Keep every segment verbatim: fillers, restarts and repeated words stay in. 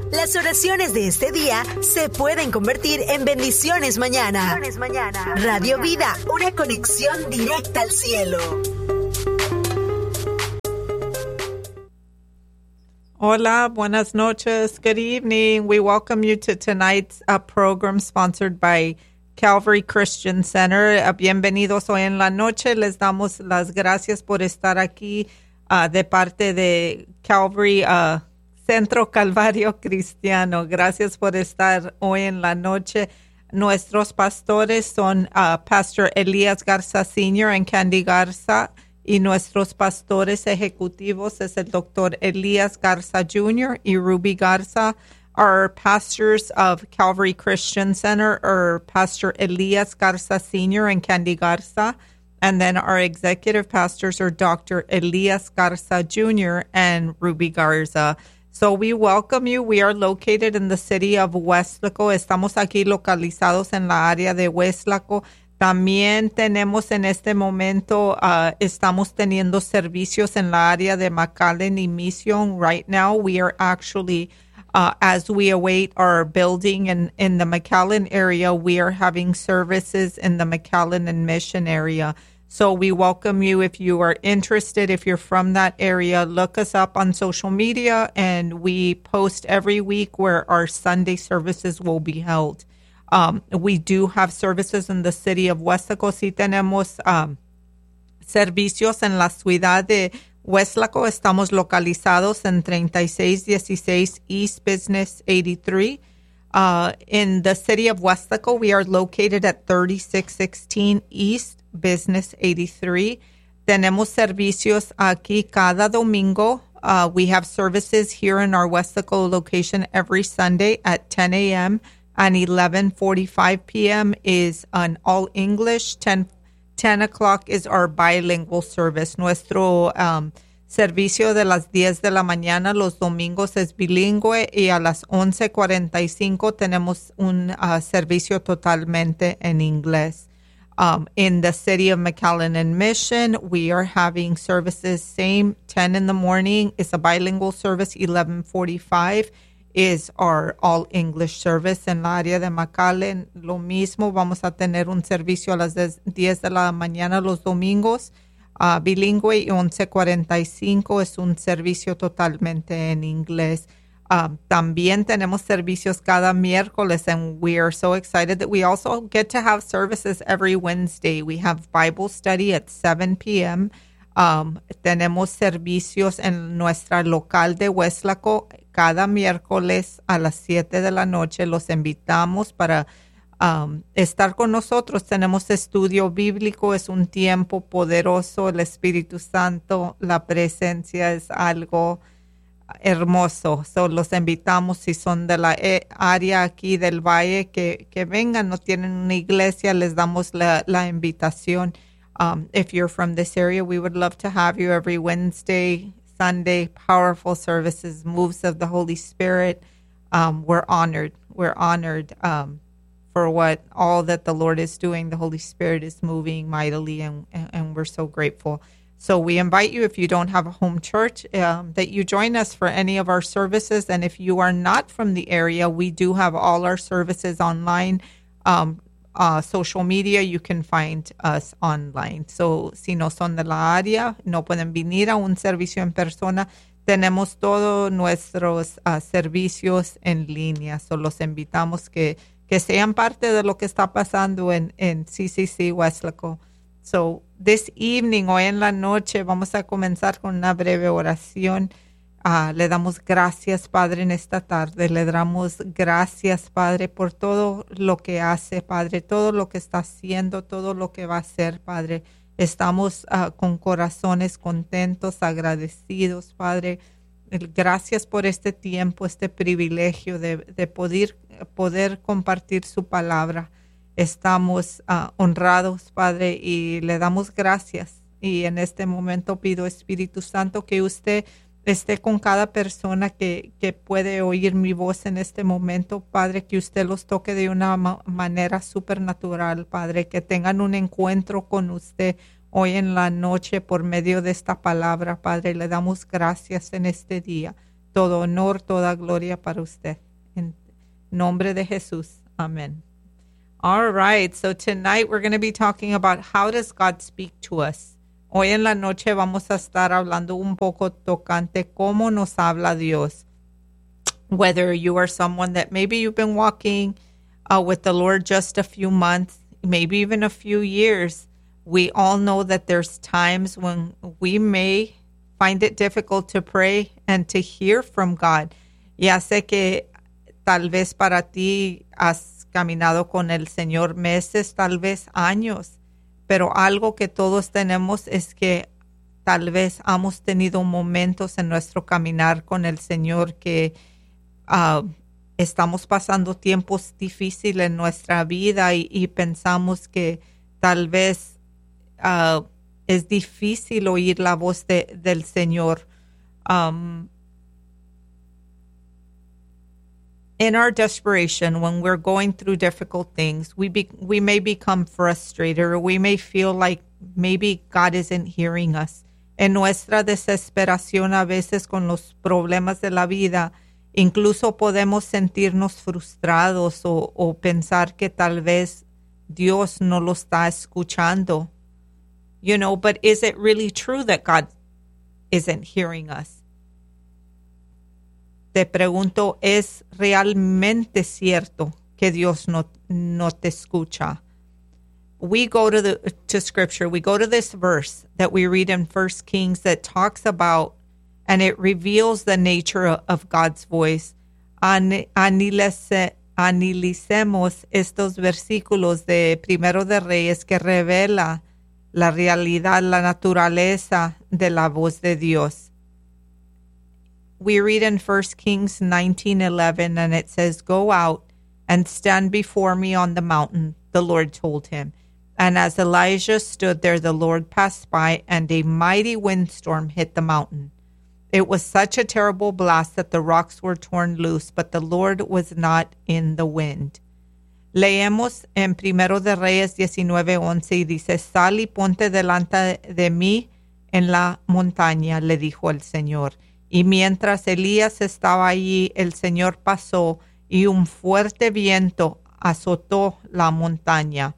Las oraciones de este día se pueden convertir en bendiciones mañana. Bendiciones mañana. Radio Vida, una conexión directa al cielo. Hola, buenas noches. Good evening. We welcome you to tonight's uh, program sponsored by Calvary Christian Center. Uh, bienvenidos hoy en la noche. Les damos las gracias por estar aquí uh, de parte de Calvary uh, Centro Calvario Cristiano. Gracias por estar hoy en la noche. Nuestros pastores son uh, Pastor Elías Garza Senior y Candy Garza. Y nuestros pastores ejecutivos es el doctor Elías Garza Junior y Ruby Garza. Our pastors of Calvary Christian Center are Pastor Elías Garza Senior and Candy Garza. And then our executive pastors are Doctor Elías Garza Junior and Ruby Garza. So we welcome you. We are located in the city of Westlaco. Estamos aquí localizados en la área de Westlaco. También tenemos en este momento, uh, estamos teniendo servicios en la área de McAllen y Mission. Right now, we are actually, uh, as we await our building in, in the McAllen area, we are having services in the McAllen and Mission area. So we welcome you if you are interested. If you're from that area, look us up on social media, and we post every week where our Sunday services will be held. Um, we do have services in the city of Westlaco. Sí tenemos um, servicios en la ciudad de Westlaco. Estamos localizados en thirty-six sixteen East Business eighty-three. Uh, in the city of Westlaco, we are located at thirty-six sixteen East Business eighty-three. Tenemos servicios aquí cada domingo. Uh, we have services here in our Westlaco location every Sunday at ten a.m. and eleven forty-five p.m. is an all-English. ten, ten o'clock is our bilingual service. Nuestro um, servicio de las diez de la mañana los domingos es bilingüe, y a las once cuarenta y cinco tenemos un uh, servicio totalmente en inglés. Um, in the city of McAllen and Mission, we are having services same ten in the morning is a bilingual service, eleven forty-five is our all English service. En la área de McAllen, lo mismo, vamos a tener un servicio a las diez de la mañana los domingos, uh, bilingüe, y once cuarenta y cinco es un servicio totalmente en inglés. Um, también tenemos servicios cada miércoles, and we are so excited that we also get to have services every Wednesday. We have Bible study at seven p.m. Um, tenemos servicios en nuestra local de Westlaco cada miércoles a las siete de la noche. Los invitamos para um, estar con nosotros. Tenemos estudio bíblico, es un tiempo poderoso. El Espíritu Santo, la presencia es algo hermoso. So, los invitamos, si son de la área aquí del valle, que, que vengan. No tienen una iglesia, les damos la, la invitación. Um, if you're from this area, we would love to have you every Wednesday, Sunday, powerful services, moves of the Holy Spirit. Um, we're honored. We're honored um, for what all that the Lord is doing. The Holy Spirit is moving mightily, and, and we're so grateful. So we invite you, if you don't have a home church, um, that you join us for any of our services. And if you are not from the area, we do have all our services online. Um, Uh, social media, you can find us online. So, si no son de la área, no pueden venir a un servicio en persona, tenemos todos nuestros uh, servicios en línea. So, los invitamos que, que sean parte de lo que está pasando en, en C C C Westlaco. So, this evening, hoy en la noche, vamos a comenzar con una breve oración. Uh, le damos gracias, Padre, en esta tarde. Le damos gracias, Padre, por todo lo que hace, Padre, todo lo que está haciendo, todo lo que va a hacer, Padre. Estamos uh, con corazones contentos, agradecidos, Padre. Gracias por este tiempo, este privilegio de, de poder, poder compartir su palabra. Estamos uh, honrados, Padre, y le damos gracias. Y en este momento pido, Espíritu Santo, que usted esté con cada persona que, que puede oír mi voz en este momento, Padre, que usted los toque de una ma- manera supernatural, Padre, que tengan un encuentro con usted hoy en la noche por medio de esta palabra, Padre. Le damos gracias en este día. todo honor, toda gloria para usted. En nombre de Jesús. Amen. All right, so tonight we're going to be talking about how does God speak to us. Hoy en la noche vamos a estar hablando un poco tocante cómo nos habla Dios. Whether you are someone that maybe you've been walking uh, with the Lord just a few months, maybe even a few years, we all know that there's times when we may find it difficult to pray and to hear from God. Ya sé que tal vez para ti has caminado con el Señor meses, tal vez años, pero algo que todos tenemos es que tal vez hemos tenido momentos en nuestro caminar con el Señor que uh, estamos pasando tiempos difíciles en nuestra vida y, y pensamos que tal vez uh, es difícil oír la voz de, del Señor. Um, in our desperation, when we're going through difficult things, we be, we may become frustrated, or we may feel like maybe God isn't hearing us. En nuestra desesperación a veces con los problemas de la vida, incluso podemos sentirnos frustrados o, o pensar que tal vez Dios no lo está escuchando. You know, but is it really true that God isn't hearing us? Te pregunto, ¿es realmente cierto que Dios no, no te escucha? We go to the to scripture, we go to this verse that we read in First Kings that talks about, and it reveals the nature of, of God's voice. An, anilice, analicemos estos versículos de Primero de Reyes que revela la realidad, la naturaleza de la voz de Dios. We read in First Kings nineteen eleven, and it says, "Go out and stand before me on the mountain," the Lord told him. And as Elijah stood there, the Lord passed by, and a mighty windstorm hit the mountain. It was such a terrible blast that the rocks were torn loose, but the Lord was not in the wind. Leemos en Primero de Reyes diecinueve once y dice, "Sal y ponte delante de mí en la montaña", le dijo el Señor. Y mientras Elías estaba allí, el Señor pasó y un fuerte viento azotó la montaña.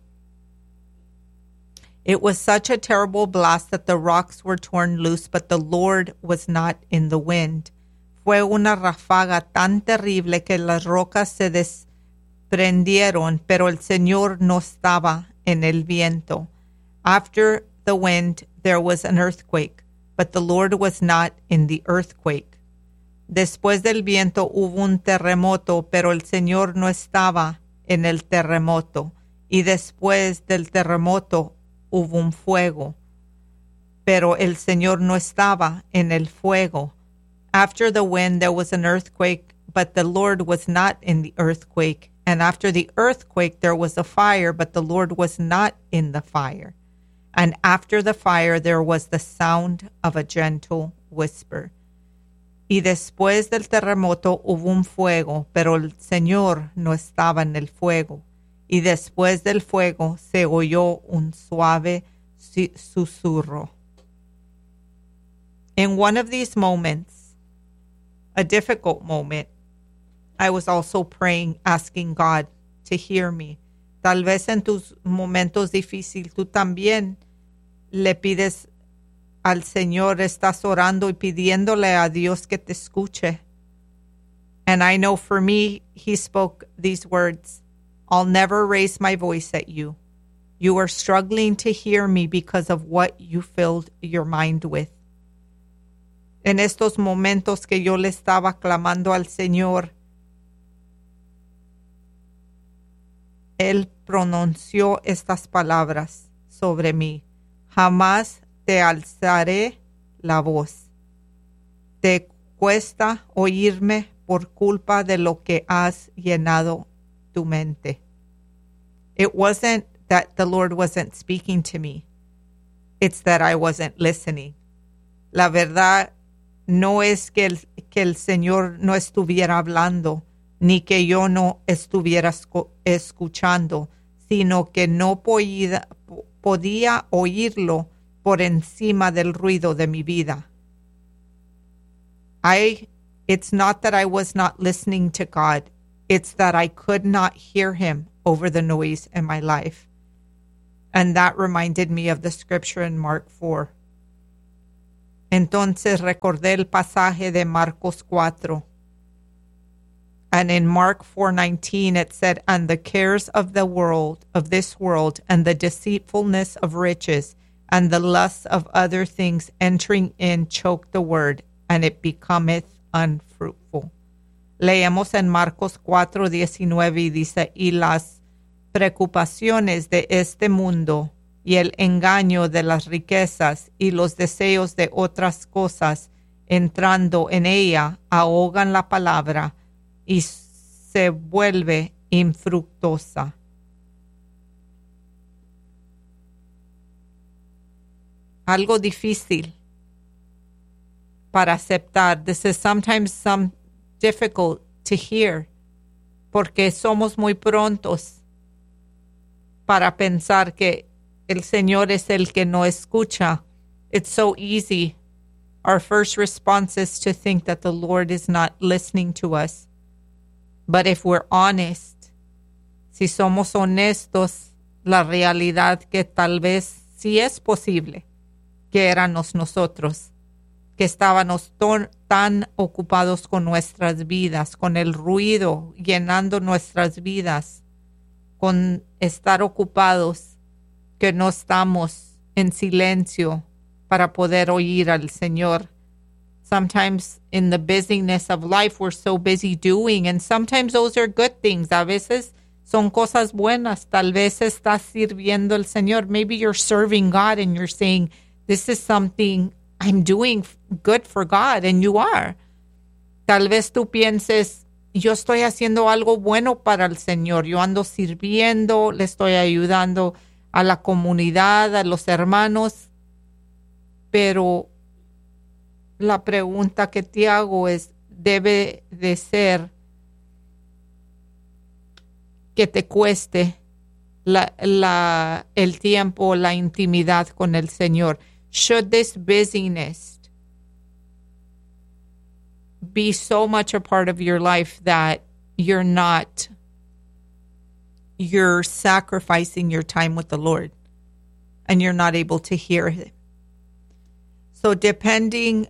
It was such a terrible blast that the rocks were torn loose, but the Lord was not in the wind. Fue una ráfaga tan terrible que las rocas se desprendieron, pero el Señor no estaba en el viento. After the wind, there was an earthquake, but the Lord was not in the earthquake. Después del viento hubo un terremoto, pero el Señor no estaba en el terremoto. Y después del terremoto hubo un fuego, pero el Señor no estaba en el fuego. After the wind there was an earthquake, but the Lord was not in the earthquake. And after the earthquake there was a fire, but the Lord was not in the fire. And after the fire there was the sound of a gentle whisper. Y después del terremoto hubo un fuego, pero el Señor no estaba en el fuego. Y después del fuego se oyó un suave susurro. In one of these moments, a difficult moment, I was also praying, asking God to hear me. Tal vez en tus momentos difíciles tú también le pides al Señor, estás orando y pidiéndole a Dios que te escuche. And I know for me, he spoke these words, "I'll never raise my voice at you. You are struggling to hear me because of what you filled your mind with." En estos momentos que yo le estaba clamando al Señor, Él pronunció estas palabras sobre mí. Jamás te alzaré la voz. Te cuesta oírme por culpa de lo que has llenado tu mente. It wasn't that the Lord wasn't speaking to me. It's that I wasn't listening. La verdad no es que el, que el Señor no estuviera hablando, ni que yo no estuviera escuchando, sino que no podía, podía oírlo por encima del ruido de mi vida. Hay It's not that I was not listening to God. It's that I could not hear him over the noise in my life. And that reminded me of the scripture in Mark four. Entonces recordé el pasaje de Marcos cuatro. And in Mark four nineteen it said, and the cares of the world, of this world, and the deceitfulness of riches, and the lusts of other things entering in choke the word, and it becometh unfruitful. Leemos en Marcos cuatro diecinueve y dice, y las preocupaciones de este mundo y el engaño de las riquezas y los deseos de otras cosas entrando en ella ahogan la palabra y se vuelve infructuosa. Algo difícil para aceptar. This is sometimes some difficult to hear porque somos muy prontos para pensar que el Señor es el que no escucha. It's so easy. Our first response is to think that the Lord is not listening to us. But if we're honest, si somos honestos, la realidad que tal vez sí es posible que éramos nosotros, que estábamos ton, tan ocupados con nuestras vidas, con el ruido llenando nuestras vidas, con estar ocupados, que no estamos en silencio para poder oír al Señor. Sometimes in the busyness of life, we're so busy doing, and sometimes those are good things. A veces son cosas buenas. Tal vez estás sirviendo al Señor. Maybe you're serving God and you're saying, this is something I'm doing good for God, and you are. Tal vez tú pienses, yo estoy haciendo algo bueno para el Señor. Yo ando sirviendo, le estoy ayudando a la comunidad, a los hermanos. Pero la pregunta que te hago es, debe de ser que te cueste la, la, el tiempo, la intimidad con el Señor. Should this busyness be so much a part of your life that you're not, you're sacrificing your time with the Lord and you're not able to hear Him? So depending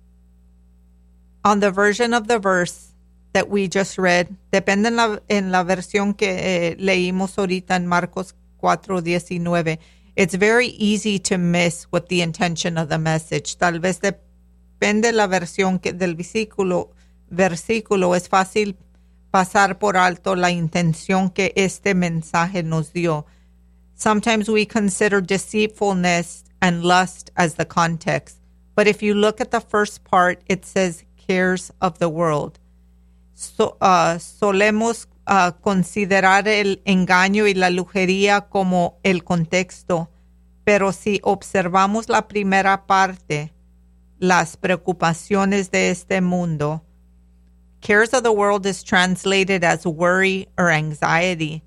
on the version of the verse that we just read, depende en la, en la versión que eh, leímos ahorita en Marcos cuatro diecinueve, it's very easy to miss what the intention of the message. Tal vez depende la versión que, del versículo, versículo, es fácil pasar por alto la intención que este mensaje nos dio. Sometimes we consider deceitfulness and lust as the context. But if you look at the first part, it says cares of the world. So, uh, solemos uh, considerar el engaño y la lujuria como el contexto, pero si observamos la primera parte, las preocupaciones de este mundo, cares of the world is translated as worry or anxiety.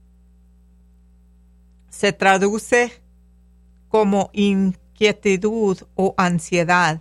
Se traduce como inquietud o ansiedad.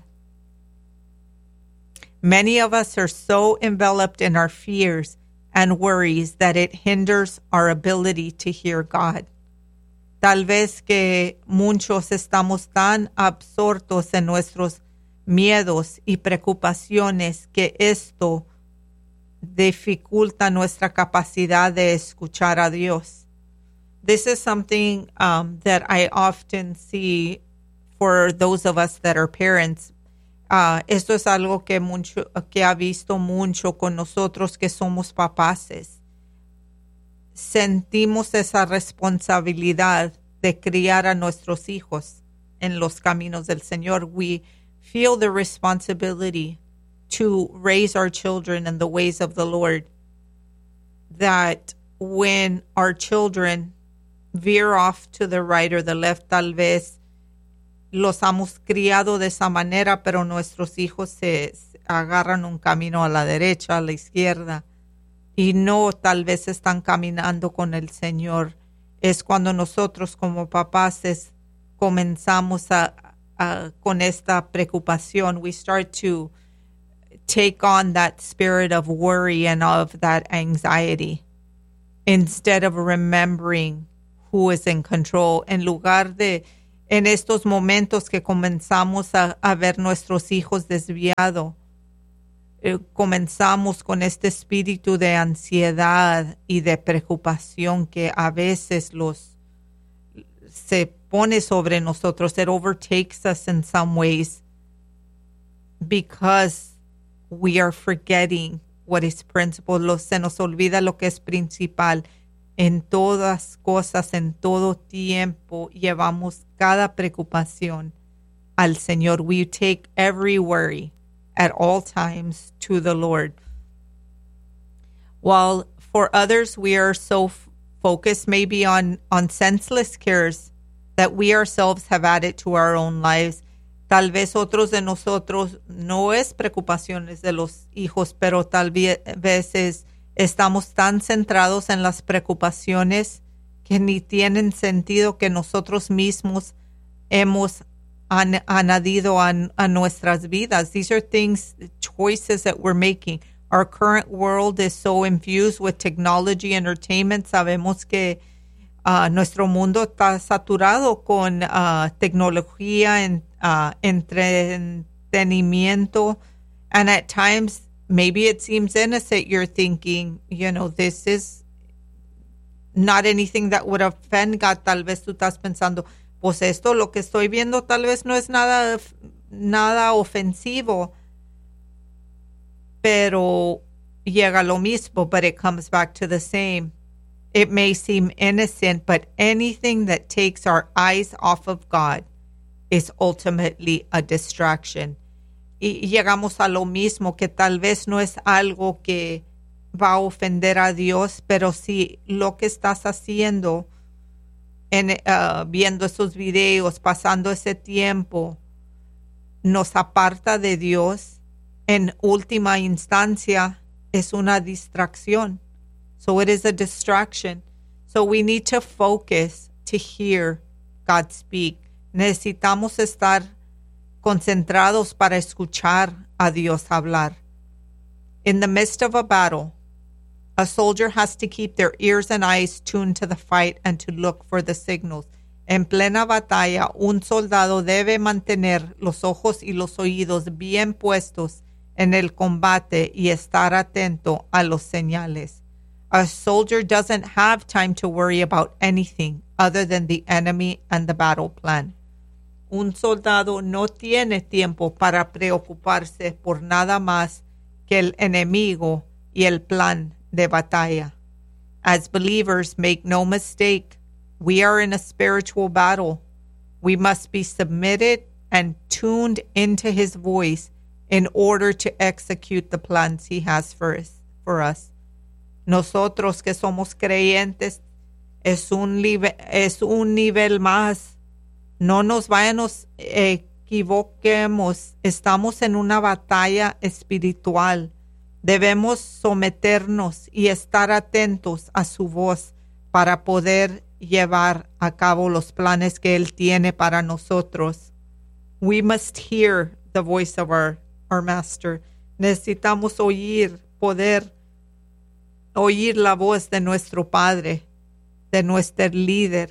Many of us are so enveloped in our fears and worries that it hinders our ability to hear God. Tal vez que muchos estamos tan absortos en nuestros miedos y preocupaciones que esto dificulta nuestra capacidad de escuchar a Dios. This is something um, that I often see for those of us that are parents. Uh, esto es algo que mucho que ha visto mucho con nosotros que somos papás. Sentimos esa responsabilidad de criar a nuestros hijos en los caminos del Señor. We feel the responsibility to raise our children in the ways of the Lord. That when our children veer off to the right or the left, tal vez los hemos criado de esa manera, pero nuestros hijos se, se agarran un camino a la derecha, a la izquierda, y no tal vez están caminando con el Señor. Es cuando nosotros como papás es, comenzamos a, a, con esta preocupación. We start to take on that spirit of worry and of that anxiety instead of remembering who is in control. En lugar de, en estos momentos que comenzamos a, a ver nuestros hijos desviados, eh, comenzamos con este espíritu de ansiedad y de preocupación que a veces los se pone sobre nosotros. It overtakes us in some ways because we are forgetting what is principal. Lo, se nos olvida lo que es principal. En todas cosas, en todo tiempo, llevamos cada preocupación al Señor. We take every worry at all times to the Lord. While for others, we are so f- focused maybe on, on senseless cares that we ourselves have added to our own lives. Tal vez otros de nosotros no es preocupaciones de los hijos, pero tal vez veces estamos tan centrados en las preocupaciones que ni tienen sentido, que nosotros mismos hemos an- añadido a, a nuestras vidas. These are things, choices that we're making. Our current world is so infused with technology, entertainment. Sabemos que uh, nuestro mundo está saturado con uh, tecnología, en, uh, entretenimiento, and at times maybe it seems innocent. You're thinking, you know, this is not anything that would offend God. Tal vez tú estás pensando, pues esto, lo que estoy viendo, tal vez no es nada, nada ofensivo. Pero llega lo mismo, but it comes back to the same. It may seem innocent, but anything that takes our eyes off of God is ultimately a distraction. Y llegamos a lo mismo, que tal vez no es algo que va a ofender a Dios, pero si lo que estás haciendo, en, uh, viendo esos videos, pasando ese tiempo, nos aparta de Dios, en última instancia es una distracción. So it is a distraction. So we need to focus to hear God speak. Necesitamos estar concentrados para escuchar a Dios hablar. In the midst of a battle, a soldier has to keep their ears and eyes tuned to the fight and to look for the signals. En plena batalla, un soldado debe mantener los ojos y los oídos bien puestos en el combate y estar atento a los señales. A soldier doesn't have time to worry about anything other than the enemy and the battle plan. Un soldado no tiene tiempo para preocuparse por nada más que el enemigo y el plan de batalla. As believers, make no mistake, we are in a spiritual battle. We must be submitted and tuned into his voice in order to execute the plans he has for us. For us. Nosotros que somos creyentes es un, live, es un nivel más. No nos vayamos, equivoquemos. Estamos en una batalla espiritual. Debemos someternos y estar atentos a su voz para poder llevar a cabo los planes que Él tiene para nosotros. We must hear the voice of our, our Master. Necesitamos oír, poder oír la voz de nuestro Padre, de nuestro líder.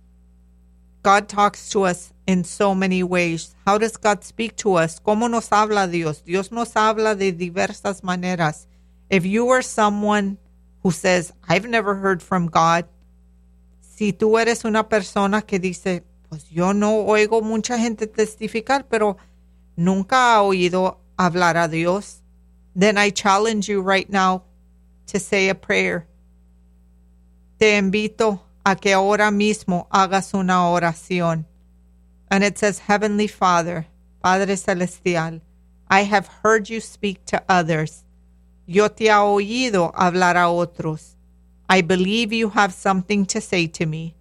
God talks to us in so many ways. How does God speak to us? ¿Cómo nos habla Dios? Dios nos habla de diversas maneras. If you are someone who says, I've never heard from God, si tú eres una persona que dice, pues yo no oigo mucha gente testificar, pero nunca ha oído hablar a Dios, then I challenge you right now to say a prayer. Te invito a que ahora mismo hagas una oración. And it says, Heavenly Father, Padre Celestial, I have heard you speak to others. Yo te he oído hablar a otros. I believe you have something to say to me.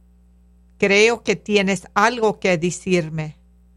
Creo que tienes algo que decirme.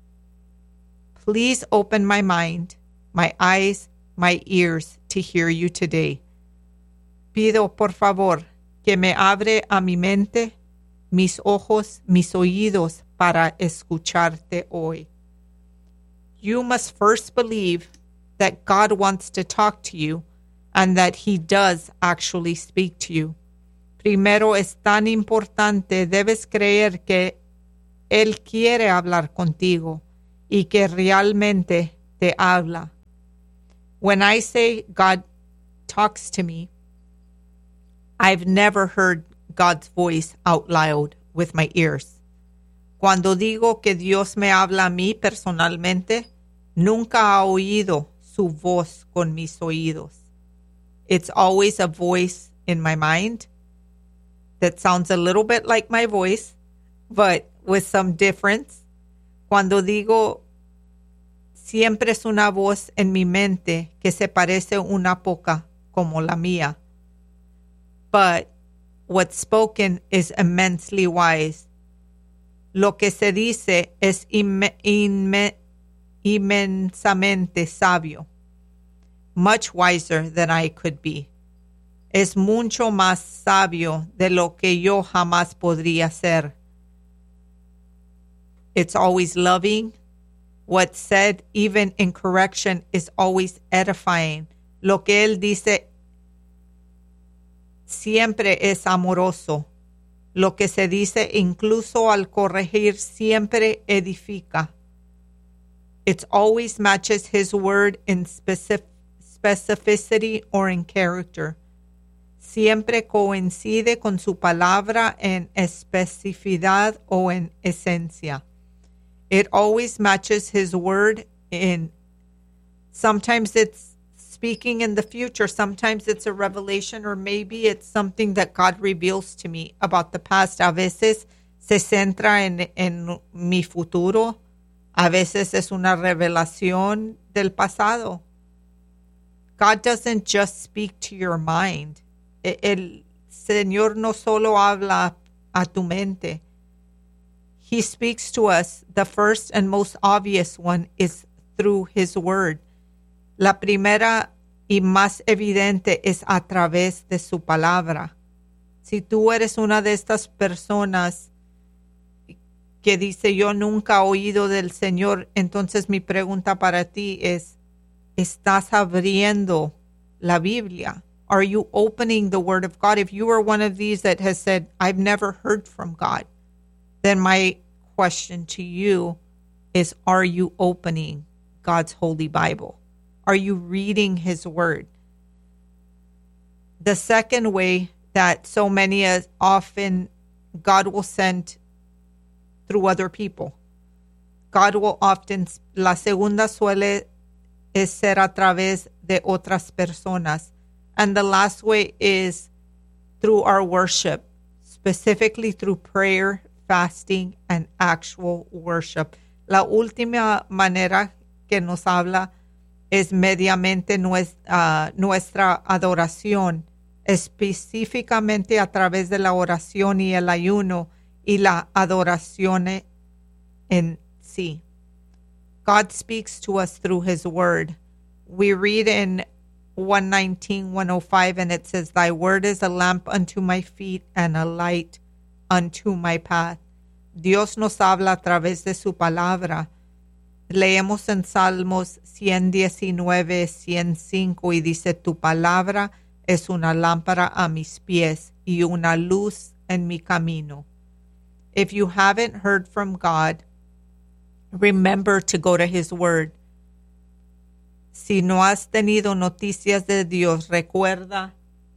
Please open my mind, my eyes, my ears to hear you today. Pido, por favor, que me abre a mi mente, mis ojos, mis oídos para escucharte hoy. You must first believe that God wants to talk to you and that He does actually speak to you. Primero, es tan importante, debes creer que Él quiere hablar contigo y que realmente te habla. When I say God talks to me, I've never heard God's voice out loud with my ears. Cuando digo que Dios me habla a mí personalmente, nunca ha oído su voz con mis oídos. It's always a voice in my mind that sounds a little bit like my voice, but with some difference. Cuando digo, siempre es una voz en mi mente que se parece una poca como la mía. But what's spoken is immensely wise. Lo que se dice es inme, inme, inmensamente sabio. Much wiser than I could be. Es mucho más sabio de lo que yo jamás podría ser. It's always loving. What's said, even in correction, is always edifying. Lo que él dice siempre es amoroso. Lo que se dice incluso al corregir siempre edifica. It always matches his word in specific, specificity or in character. Siempre coincide con su palabra en especificidad o en esencia. It always matches his word in, sometimes it's speaking in the future, sometimes it's a revelation, or maybe it's something that God reveals to me about the past. A veces se centra en, en mi futuro, a veces es una revelación del pasado. God doesn't just speak to your mind. El Señor no solo habla a tu mente. He speaks to us. The first and most obvious one is through His Word. La primera y más evidente es a través de su palabra. Si tú eres una de estas personas que dice yo nunca he oído del Señor, entonces mi pregunta para ti es, ¿estás abriendo la Biblia? Are you opening the Word of God? If you are one of these that has said, I've never heard from God, then my question to you is, are you opening God's Holy Bible? Are you reading His Word? The second way that so many as often God will send through other people. God will often, la segunda suele es ser a través de otras personas. And the last way is through our worship, specifically through prayer, fasting, and actual worship. La última manera que nos habla es mediamente nuestra, uh, nuestra adoración, específicamente a través de la oración y el ayuno y la adoración en sí. God speaks to us through His Word. We read in one nineteen, one oh five, and it says, Thy word is a lamp unto my feet and a light unto my path. Dios nos habla a través de su palabra. Leemos en Salmos ciento diecinueve, ciento cinco y dice, Tu palabra es una lámpara a mis pies y una luz en mi camino. If you haven't heard from God, remember to go to His Word. Si no has tenido noticias de Dios, recuerda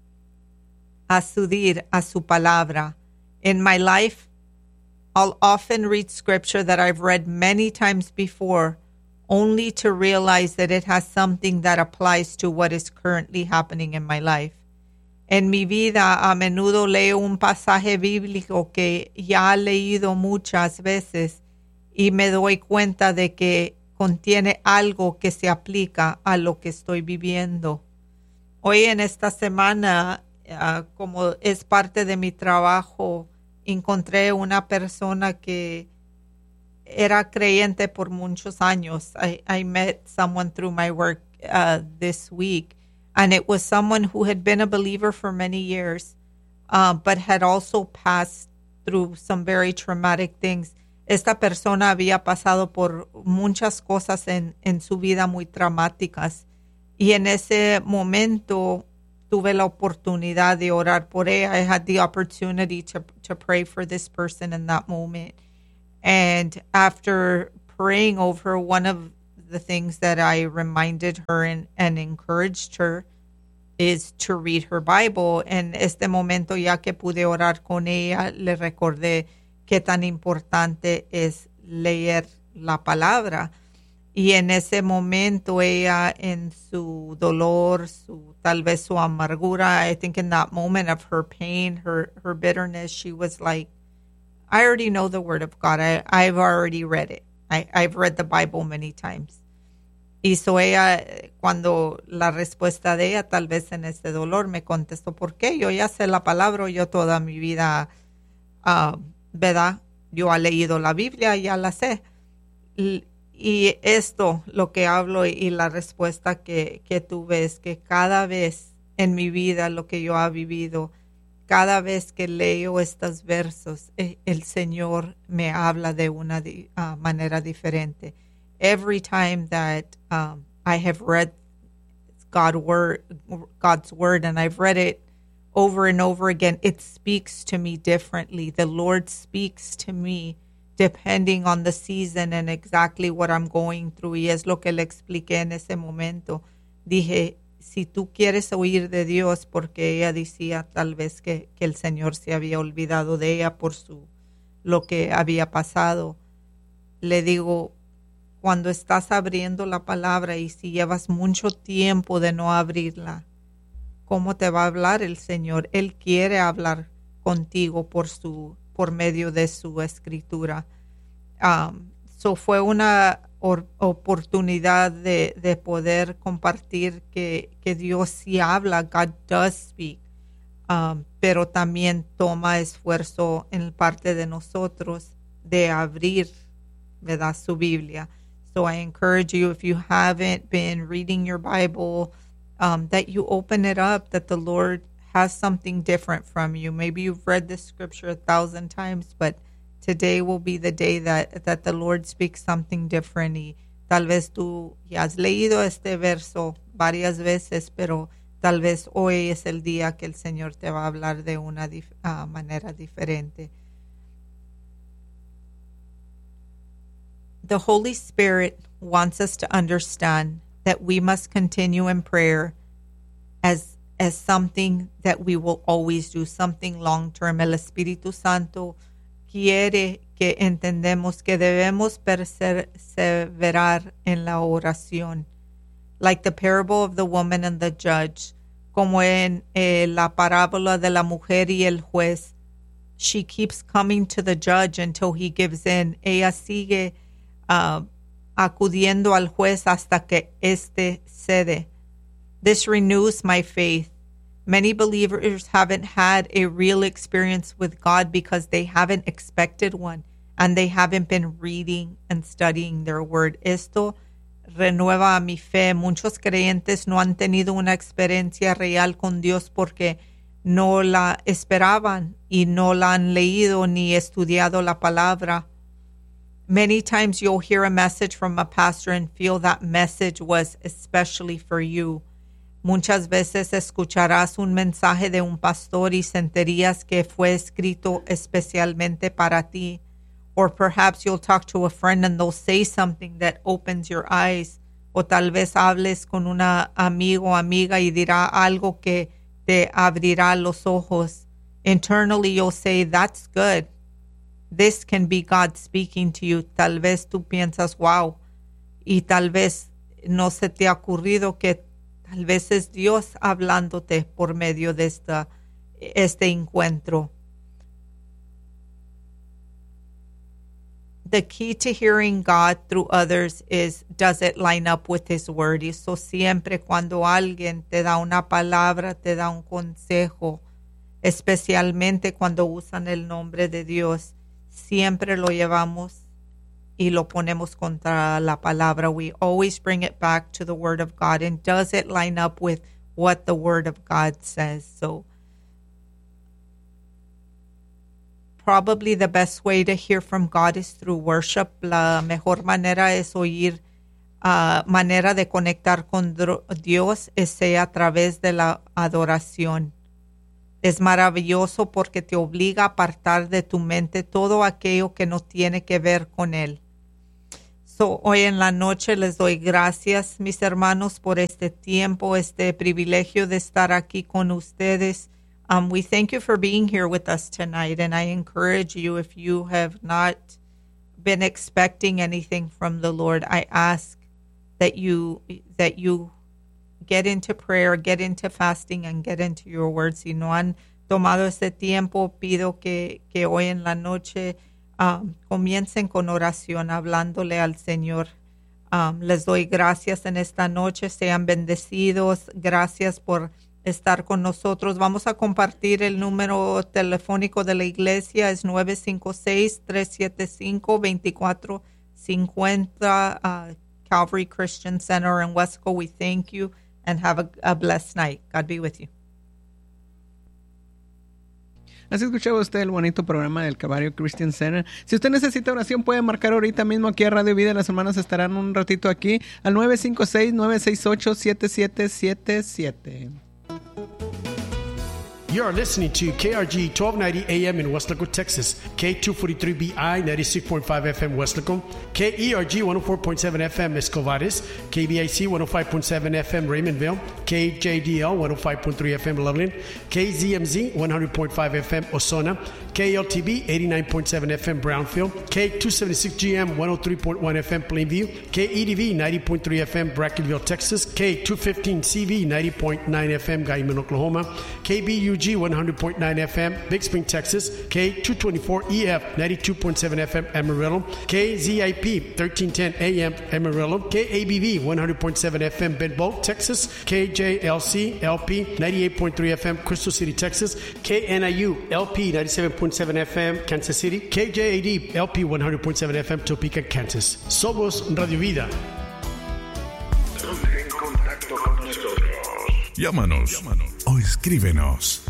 acudir a su palabra. In my life, I'll often read scripture that I've read many times before, only to realize that it has something that applies to what is currently happening in my life. En mi vida, a menudo leo un pasaje bíblico que ya he leído muchas veces y me doy cuenta de que contiene algo que se aplica a lo que estoy viviendo. Hoy en esta semana, uh, como es parte de mi trabajo, encontré una persona que era creyente por muchos años. I, I met someone through my work uh, this week, and it was someone who had been a believer for many years, uh, but had also passed through some very traumatic things. Esta persona había pasado por muchas cosas en, en su vida muy traumáticas Y en ese momento tuve la oportunidad de orar por ella. I had the opportunity to, to pray for this person in that moment. And after praying over her, one of the things that I reminded her and, and encouraged her is to read her Bible. En este momento, ya que pude orar con ella, le recordé qué tan importante es leer la palabra. Y en ese momento, ella, en su dolor, su tal vez su amargura, I think in that moment of her pain, her, her bitterness, she was like, I already know the word of God. I, I've already read it. I, I've read the Bible many times. Y so ella, cuando la respuesta de ella, tal vez en este dolor, me contestó, ¿por qué? Yo ya sé la palabra, yo toda mi vida, uh, ¿verdad? Yo he leído la Biblia, ya la sé. Y, y esto, lo que hablo y, y la respuesta que, que tuve es que cada vez en mi vida, lo que yo he vivido, cada vez que leo estos versos, eh, el Señor me habla de una di, uh, manera diferente. Every time that um, I have read God word, God's word, and I've read it over and over again, it speaks to me differently. The Lord speaks to me depending on the season and exactly what I'm going through. Y es lo que le expliqué en ese momento. Dije, si tú quieres oír de Dios, porque ella decía tal vez que, que el Señor se había olvidado de ella por su lo que había pasado. Le digo, cuando estás abriendo la palabra y si llevas mucho tiempo de no abrirla, ¿cómo te va a hablar el Señor? Él quiere hablar contigo por su por medio de su escritura. Um, so fue una or, oportunidad de, de poder compartir que, que Dios sí habla, God does speak, um, pero también toma esfuerzo en parte de nosotros de abrir, ¿verdad?, su Biblia. So I encourage you, if you haven't been reading your Bible, um, that you open it up, that the Lord has something different from you. Maybe you've read this scripture a thousand times, but today will be the day that, that the Lord speaks something different. Y tal vez tú ya has leído este verso varias veces, pero tal vez hoy es el día que el Señor te va a hablar de una dif- uh, manera diferente. The Holy Spirit wants us to understand that we must continue in prayer as as something that we will always do, something long term. El Espíritu Santo quiere que entendemos que debemos perseverar en la oración. Like the parable of the woman and the judge, como en eh, la parábola de la mujer y el juez. She keeps coming to the judge until he gives in. Ella sigue uh, acudiendo al juez hasta que éste cede. This renews my faith. Many believers haven't had a real experience with God because they haven't expected one and they haven't been reading and studying their word. Esto renueva mi fe. Muchos creyentes no han tenido una experiencia real con Dios porque no la esperaban y no la han leído ni estudiado la palabra. Many times you'll hear a message from a pastor and feel that message was especially for you. Muchas veces escucharás un mensaje de un pastor y sentirías que fue escrito especialmente para ti. Or perhaps you'll talk to a friend and they'll say something that opens your eyes. O tal vez hables con una amigo o amiga y dirá algo que te abrirá los ojos. Internally you'll say, that's good. This can be God speaking to you. Tal vez tú piensas, wow. Y tal vez no se te ha ocurrido que tal vez es Dios hablándote por medio de esta, este encuentro. The key to hearing God through others is, does it line up with His word? Y eso siempre cuando alguien te da una palabra, te da un consejo, especialmente cuando usan el nombre de Dios, siempre lo llevamos y lo ponemos contra la palabra. We always bring it back to the word of God. And does it line up with what the word of God says? So probably the best way to hear from God is through worship. La mejor manera es oír uh, manera de conectar con Dios sea a través de la adoración. Es maravilloso porque te obliga a apartar de tu mente todo aquello que no tiene que ver con Él. So, hoy en la noche les doy gracias, mis hermanos, por este tiempo, este privilegio de estar aquí con ustedes. Um, we thank you for being here with us tonight, and I encourage you, if you have not been expecting anything from the Lord, I ask that you that you get into prayer, get into fasting, and get into your word. Si no han tomado este tiempo, pido que, que hoy en la noche um, comiencen con oración, hablándole al Señor. Um, les doy gracias en esta noche, sean bendecidos. Gracias por estar con nosotros. Vamos a compartir el número telefónico de la iglesia, es nueve cinco seis, tres siete cinco, dos cuatro cinco cero. Uh, Calvary Christian Center in Wesco. We thank you and have a, a blessed night. God be with you. Así escuchaba usted el bonito programa del Calvary Christian Center. Si usted necesita oración, puede marcar ahorita mismo aquí a Radio Vida. Las hermanas estarán un ratito aquí al nueve cinco seis, nueve seis ocho, siete siete siete siete. You are listening to K R G twelve ninety A M in Weslaco, Texas, K two forty-three B I ninety-six point five F M Weslaco, K E R G one oh four point seven F M Escovares, K B I C one oh five point seven F M Raymondville, K J D L one oh five point three F M Loveland, K Z M Z one hundred point five F M Osona, K L T B eighty-nine point seven F M Brownfield, K two seventy-six G M one oh three point one F M Plainview, K E D V ninety point three F M Brackenville, Texas, K two fifteen C V ninety point nine F M Guyman, Oklahoma, K B U G one hundred point nine F M Big Spring, Texas, K two twenty-four E F ninety-two point seven F M Amarillo, K Z I P thirteen ten A M Amarillo, K A B V one hundred point seven F M Benbow, Texas, K J L C L P ninety-eight point three F M Crystal City, Texas, K N I U L P ninety-seven point seven F M Kansas City, K J A D L P one hundred point seven F M Topeka, Kansas. Somos Radio Vida. Ponte en contacto con nosotros. Llámanos, Llámanos o escríbenos.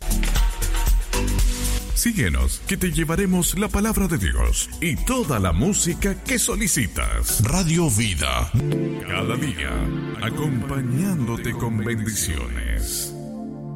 Síguenos, que te llevaremos la palabra de Dios y toda la música que solicitas. Radio Vida, cada día, acompañándote con bendiciones.